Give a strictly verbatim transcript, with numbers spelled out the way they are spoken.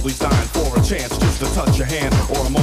always dying for a chance just to touch your hand or a moment